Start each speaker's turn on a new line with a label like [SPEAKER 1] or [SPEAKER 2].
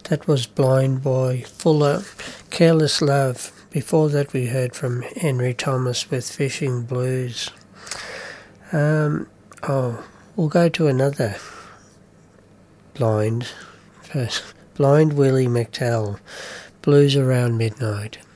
[SPEAKER 1] That was Blind Boy Fuller, Careless Love. Before that we heard from Henry Thomas with Fishing Blues. We'll go to another blind. Blind Willie McTell, Blues Around Midnight.